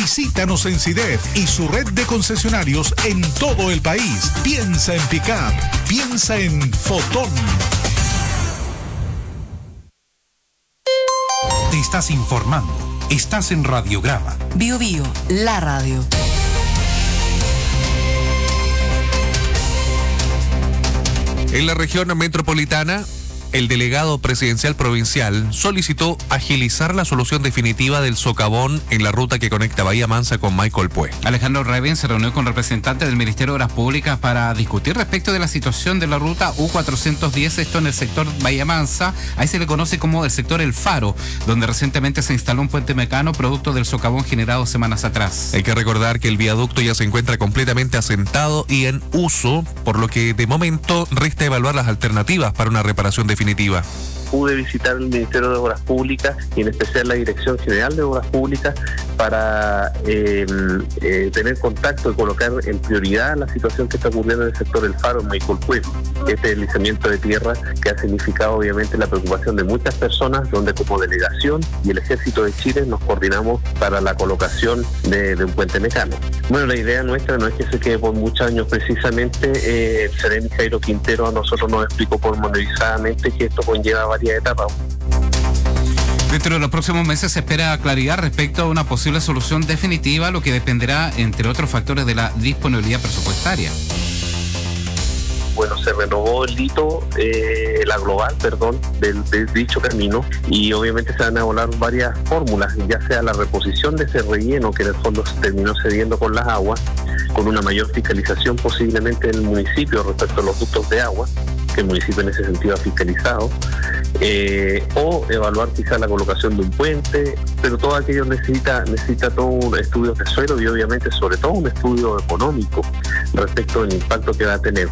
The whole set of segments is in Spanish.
Visítanos en CIDEF y su red de concesionarios en todo el país. Piensa en pick-up, piensa en Fotón. Te estás informando. Estás en Radiograma. Bio Bio, la radio. En la región metropolitana, el delegado presidencial provincial solicitó agilizar la solución definitiva del socavón en la ruta que conecta Bahía Mansa con Michael Pue. Alejandro Revin se reunió con representantes del Ministerio de Obras Públicas para discutir respecto de la situación de la ruta U410, esto en el sector Bahía Mansa. Ahí se le conoce como el sector El Faro, donde recientemente se instaló un puente mecano producto del socavón generado semanas atrás. Hay que recordar que el viaducto ya se encuentra completamente asentado y en uso, por lo que de momento resta evaluar las alternativas para una reparación definitiva. Pude visitar el Ministerio de Obras Públicas y en especial la Dirección General de Obras Públicas para tener contacto y colocar en prioridad la situación que está ocurriendo en el sector El Faro, en Michael Pue. Este deslizamiento de tierra que ha significado obviamente la preocupación de muchas personas, donde como delegación y el Ejército de Chile nos coordinamos para la colocación de un puente mecano. Bueno, la idea nuestra no es que se quede por muchos años precisamente. El sereno Jairo Quintero a nosotros nos explicó pormenorizadamente que esto conlleva varias etapas. Dentro de los próximos meses se espera claridad respecto a una posible solución definitiva, lo que dependerá, entre otros factores, de la disponibilidad presupuestaria. Bueno, se renovó la global, de dicho camino, y obviamente se van a evaluar varias fórmulas, ya sea la reposición de ese relleno que en el fondo se terminó cediendo con las aguas, con una mayor fiscalización posiblemente del municipio respecto a los ductos de agua, que el municipio en ese sentido ha fiscalizado, o evaluar quizá la colocación de un puente, pero todo aquello necesita todo un estudio de suelo y obviamente sobre todo un estudio económico respecto del impacto que va a tener.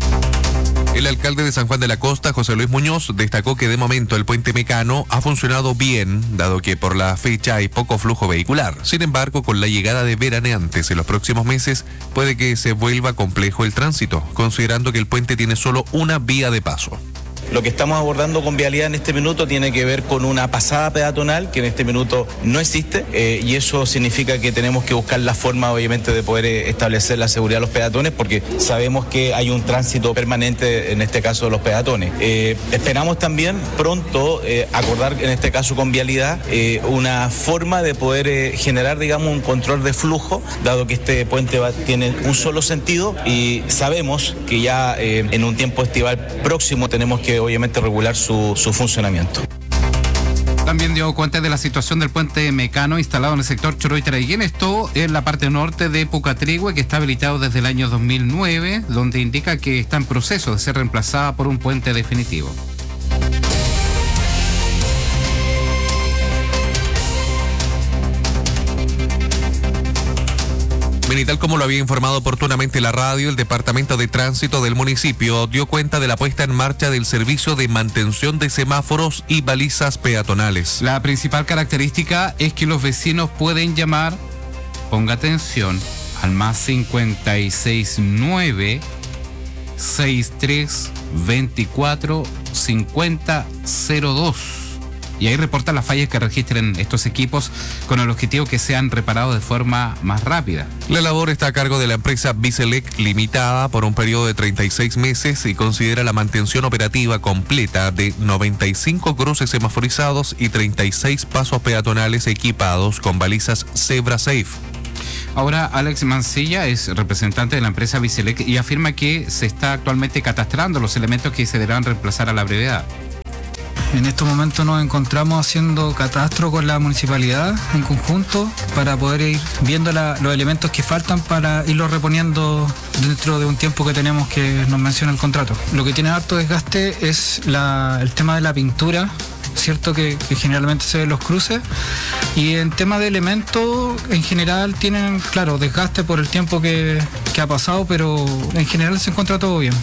El alcalde de San Juan de la Costa, José Luis Muñoz, destacó que de momento el puente mecano ha funcionado bien, dado que por la fecha hay poco flujo vehicular. Sin embargo, con la llegada de veraneantes en los próximos meses, puede que se vuelva complejo el tránsito, considerando que el puente tiene solo una vía de paso. Lo que estamos abordando con vialidad en este minuto tiene que ver con una pasada peatonal que en este minuto no existe, y eso significa que tenemos que buscar la forma obviamente de poder establecer la seguridad de los peatones, porque sabemos que hay un tránsito permanente en este caso de los peatones. Esperamos también pronto acordar en este caso con vialidad una forma de poder generar digamos un control de flujo, dado que este puente tiene un solo sentido y sabemos que ya en un tiempo estival próximo tenemos que obviamente regular su funcionamiento. También dio cuenta de la situación del puente mecano instalado en el sector Choroy-Traiguén, esto en la parte norte de Pucatrihue, que está habilitado desde el año 2009, donde indica que está en proceso de ser reemplazada por un puente definitivo. Bien, y tal como lo había informado oportunamente la radio, el Departamento de Tránsito del municipio dio cuenta de la puesta en marcha del servicio de mantención de semáforos y balizas peatonales. La principal característica es que los vecinos pueden llamar, ponga atención, al más 569 63 24 50 02. Y ahí reportan las fallas que registren estos equipos con el objetivo que sean reparados de forma más rápida. La labor está a cargo de la empresa Biselec Limitada por un periodo de 36 meses y considera la mantención operativa completa de 95 cruces semaforizados y 36 pasos peatonales equipados con balizas Zebra Safe. Ahora Alex Mancilla es representante de la empresa Biselec y afirma que se está actualmente catastrando los elementos que se deberán reemplazar a la brevedad. En estos momentos nos encontramos haciendo catastro con la municipalidad en conjunto para poder ir viendo los elementos que faltan para irlos reponiendo dentro de un tiempo que tenemos que nos menciona el contrato. Lo que tiene harto desgaste es el tema de la pintura, cierto que generalmente se ven los cruces, y en tema de elementos en general tienen, claro, desgaste por el tiempo que ha pasado, pero en general se encuentra todo bien.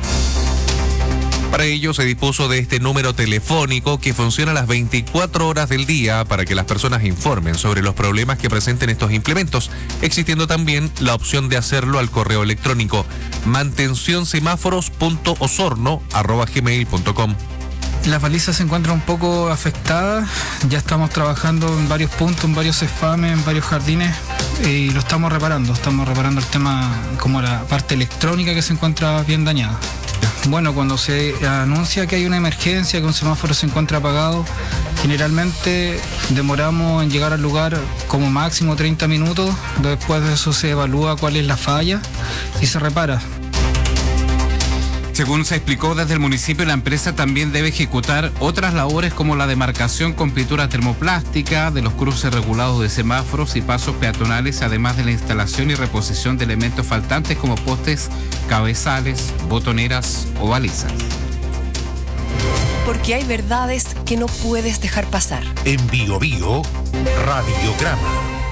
Para ello se dispuso de este número telefónico que funciona a las 24 horas del día para que las personas informen sobre los problemas que presenten estos implementos, existiendo también la opción de hacerlo al correo electrónico mantencionsemáforos.osorno@gmail.com. Las balizas se encuentran un poco afectadas, ya estamos trabajando en varios puntos, en varios CEFAMES, en varios jardines y lo estamos reparando el tema como la parte electrónica que se encuentra bien dañada. Bueno, cuando se anuncia que hay una emergencia, que un semáforo se encuentra apagado, generalmente demoramos en llegar al lugar como máximo 30 minutos, después de eso se evalúa cuál es la falla y se repara. Según se explicó desde el municipio, la empresa también debe ejecutar otras labores como la demarcación con pintura termoplástica de los cruces regulados de semáforos y pasos peatonales, además de la instalación y reposición de elementos faltantes como postes, cabezales, botoneras o balizas. Porque hay verdades que no puedes dejar pasar. En Bio Bio, Radiograma.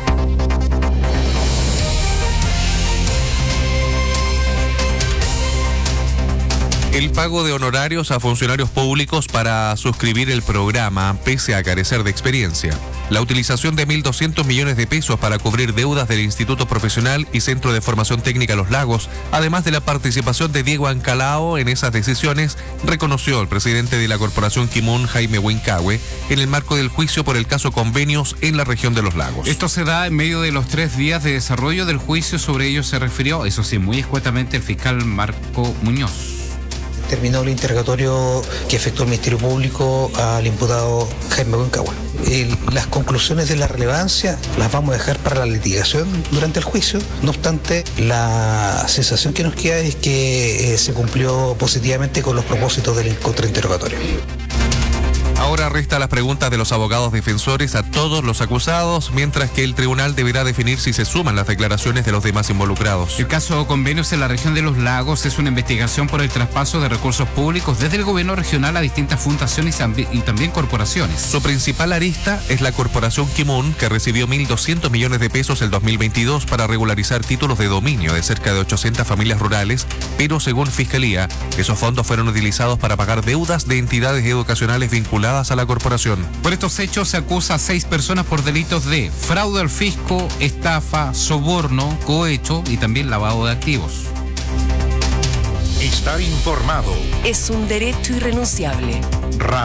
El pago de honorarios a funcionarios públicos para suscribir el programa, pese a carecer de experiencia. La utilización de 1.200 millones de pesos para cubrir deudas del Instituto Profesional y Centro de Formación Técnica Los Lagos, además de la participación de Diego Ancalao en esas decisiones, reconoció el presidente de la Corporación Quimún, Jaime Huincahue, en el marco del juicio por el caso Convenios en la región de Los Lagos. Esto se da en medio de los 3 días de desarrollo del juicio. Sobre ello se refirió, eso sí, muy escuetamente, el fiscal Marco Muñoz. Terminó el interrogatorio que efectuó el Ministerio Público al imputado Jaime Huincahue. Las conclusiones de la relevancia las vamos a dejar para la litigación durante el juicio. No obstante, la sensación que nos queda es que se cumplió positivamente con los propósitos del contrainterrogatorio. Ahora resta las preguntas de los abogados defensores a todos los acusados, mientras que el tribunal deberá definir si se suman las declaraciones de los demás involucrados. El caso Convenios en la región de Los Lagos es una investigación por el traspaso de recursos públicos desde el gobierno regional a distintas fundaciones y también corporaciones. Su principal arista es la Corporación Quimún, que recibió 1.200 millones de pesos el 2022 para regularizar títulos de dominio de cerca de 800 familias rurales, pero según Fiscalía, esos fondos fueron utilizados para pagar deudas de entidades educacionales vinculadas a la corporación. Por estos hechos se acusa a 6 personas por delitos de fraude al fisco, estafa, soborno, cohecho y también lavado de activos. Estar informado. Es un derecho irrenunciable.